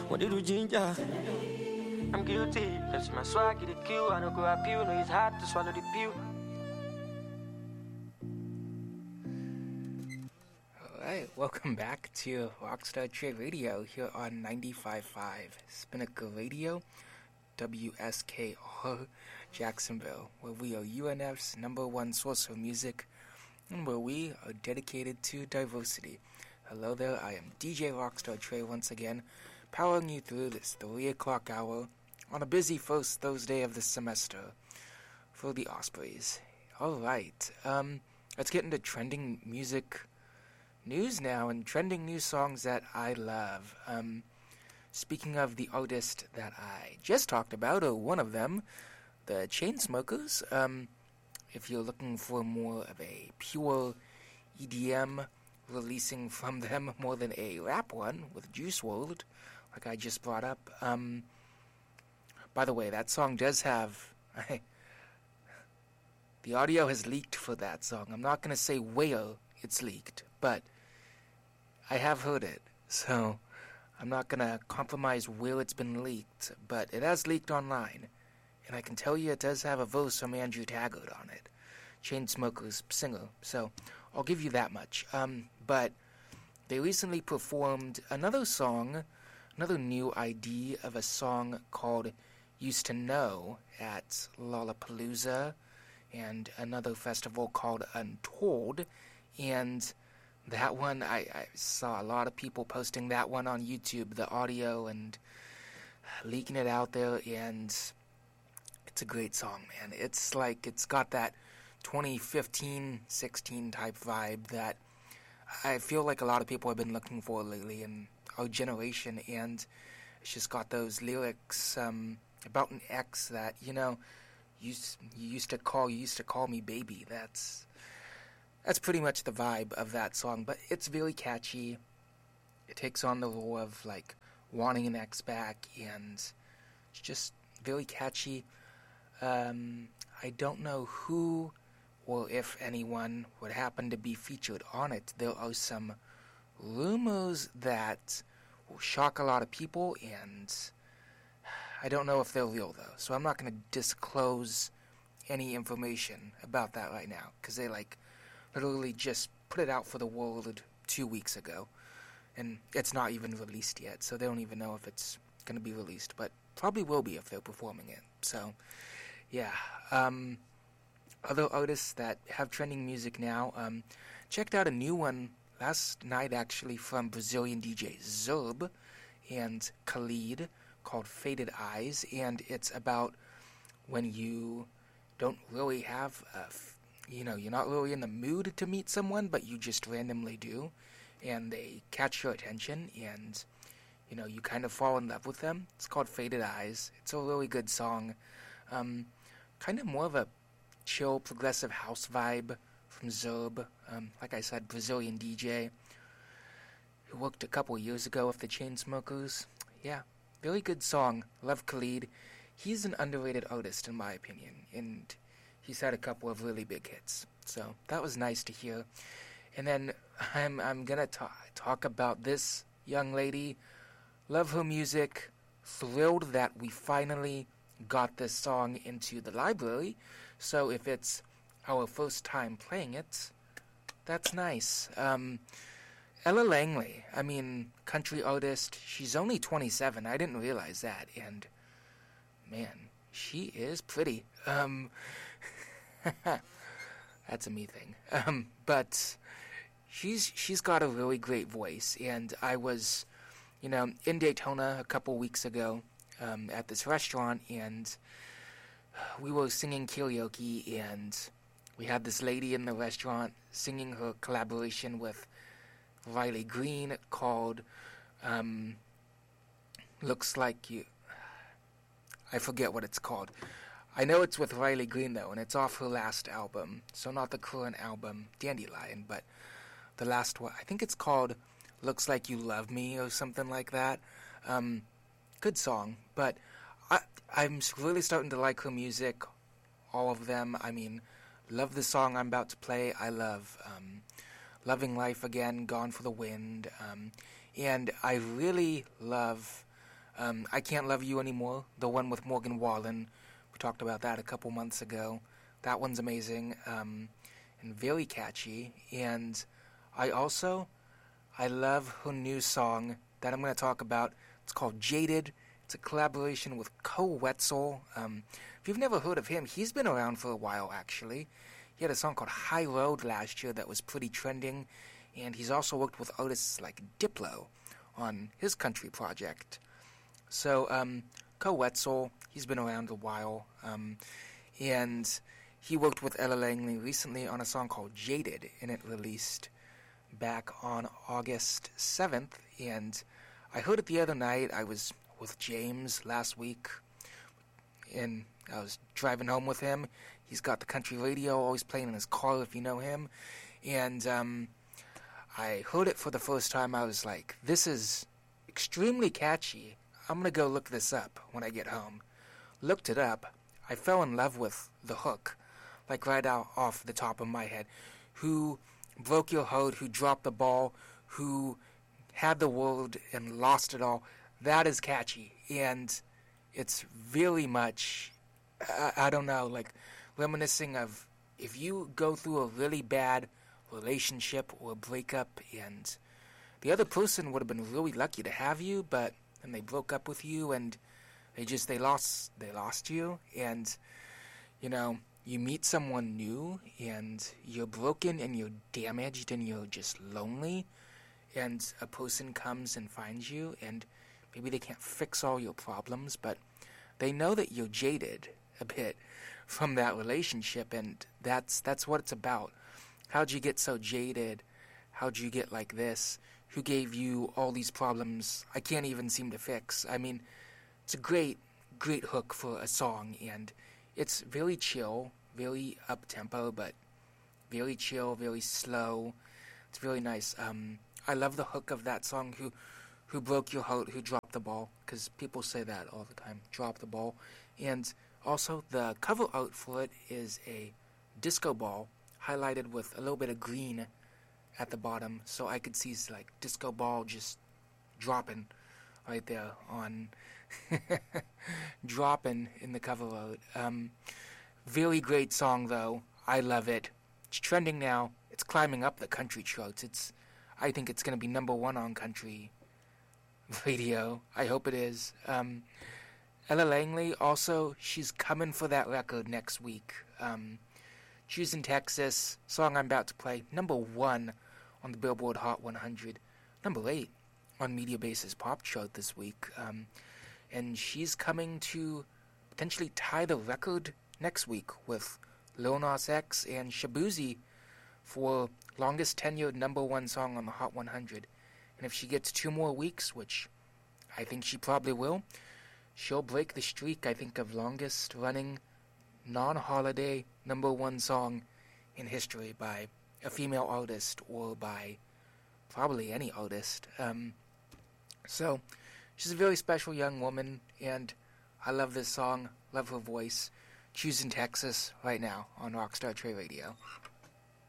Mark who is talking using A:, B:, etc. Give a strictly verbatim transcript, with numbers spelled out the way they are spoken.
A: What did you ginger? I'm guilty, cause my swag get a kill. I don't go up you, know it's hard to swallow the pill.
B: Alright, welcome back to Rockstar Trey Radio here on ninety-five point five Spinnaker Radio, W S K R Jacksonville, where we are U N F's number one source of music and where we are dedicated to diversity. Hello there, I am D J Rockstar Trey once again, powering you through this three o'clock hour on a busy first Thursday of the semester for the Ospreys. Alright, um, let's get into trending music news now and trending new songs that I love. Um, speaking of the artist that I just talked about, or one of them, the Chainsmokers, um, if you're looking for more of a pure E D M releasing from them more than a rap one with Juice world, like I just brought up, um, by the way, that song does have, the audio has leaked for that song. I'm not going to say where it's leaked, but I have heard it, so I'm not going to compromise where it's been leaked, but it has leaked online, and I can tell you it does have a verse from Andrew Taggart on it, Chainsmokers singer, so I'll give you that much. Um, but they recently performed another song, another new I D of a song called Used to Know at Lollapalooza and another festival called Untold, and that one, I, I saw a lot of people posting that one on YouTube, the audio, and leaking it out there, and it's a great song, man. It's like, it's got that twenty fifteen sixteen type vibe that I feel like a lot of people have been looking for lately in our generation, and it's just got those lyrics um, about an ex that, you know, you, you used to call, you used to call me baby. That's... That's pretty much the vibe of that song, but it's very catchy. It takes on the role of, like, wanting an ex back, and it's just very catchy. Um, I don't know who or if anyone would happen to be featured on it. There are some rumors that will shock a lot of people, and I don't know if they're real, though, so I'm not going to disclose any information about that right now, because they, like, literally just put it out for the world two weeks ago, and it's not even released yet, so they don't even know if it's going to be released, but probably will be if they're performing it. So, yeah. Um, other artists that have trending music now, um, checked out a new one last night, actually, from Brazilian D J Zerb and Khalid, called Faded Eyes, and it's about when you don't really have a f- you know, you're not really in the mood to meet someone, but you just randomly do, and they catch your attention, and, you know, you kind of fall in love with them. It's called Faded Eyes. It's a really good song. Um, kind of more of a chill, progressive house vibe from Zerb. Um, like I said, Brazilian D J who worked a couple years ago with the Chainsmokers. Yeah, really good song. Love Khalid. He's an underrated artist, in my opinion, and he's had a couple of really big hits, so that was nice to hear. And then I'm I'm gonna talk talk about this young lady. Love her music. Thrilled that we finally got this song into the library. So if it's our first time playing it, that's nice. Um, Ella Langley. I mean, country artist. She's only twenty-seven. I didn't realize that. And man, she is pretty. Um. That's a me thing. Um, but she's she's got a really great voice, and I was, you know, in Daytona a couple weeks ago um, at this restaurant, and we were singing karaoke, and we had this lady in the restaurant singing her collaboration with Riley Green called um, Looks Like You... I forget what it's called. I know it's with Riley Green, though, and it's off her last album. So not the current album, Dandelion, but the last one. I think it's called Looks Like You Love Me or something like that. Um, good song, but I, I'm really starting to like her music, all of them. I mean, love the song I'm about to play. I love um, Loving Life Again, Gone for the Wind. Um, and I really love Um, I Can't Love You Anymore, the one with Morgan Wallen. We talked about that a couple months ago. That one's amazing um, and very catchy. And I also, I love her new song that I'm going to talk about. It's called Jaded. It's a collaboration with Koe Wetzel. Um, if you've never heard of him, he's been around for a while, actually. He had a song called High Road last year that was pretty trending. And he's also worked with artists like Diplo on his country project. So, um, Koe Wetzel, he's been around a while, um, and he worked with Ella Langley recently on a song called Jaded, and it released back on August seventh, and I heard it the other night. I was with James last week, and I was driving home with him. He's got the country radio always playing in his car, if you know him, and um, I heard it for the first time. I was like, this is extremely catchy. I'm going to go look this up when I get home. Looked it up. I fell in love with the hook, like right out off the top of my head. Who broke your heart, who dropped the ball, who had the world and lost it all. That is catchy. And it's very much, I, I don't know, like reminiscing of if you go through a really bad relationship or breakup and the other person would have been really lucky to have you, but and they broke up with you, and they just they lost they lost you, and you know you meet someone new, and you're broken, and you're damaged, and you're just lonely, and a person comes and finds you, and maybe they can't fix all your problems, but they know that you're jaded a bit from that relationship, and that's that's what it's about. How'd you get so jaded? How'd you get like this? Who gave you all these problems I can't even seem to fix? I mean, it's a great, great hook for a song, and it's very chill, very up-tempo, but very chill, very slow. It's really nice. Um, I love the hook of that song, Who Who Broke Your Heart, Who Dropped the Ball, because people say that all the time, drop the ball. And also, the cover art for it is a disco ball highlighted with a little bit of green at the bottom, so I could see like disco ball just dropping right there on dropping in the cover art. Um, very great song though. I love it. It's trending now. It's climbing up the country charts. It's I think it's going to be number one on country radio. I hope it is. Um, Ella Langley also, she's coming for that record next week. Um, Choosing Texas, song I'm about to play, number one on the Billboard Hot one hundred, number eight on Media Base's pop chart this week. Um, and she's coming to potentially tie the record next week with Lil Nas X and Shaboozey for longest tenured number one song on the Hot one hundred. And if she gets two more weeks, which I think she probably will, she'll break the streak, I think, of longest running non-holiday number one song in history by a female artist or by probably any artist. Um, so she's a very special young woman, and I love this song, love her voice. Choosing Texas right now on Rockstar Trey Radio.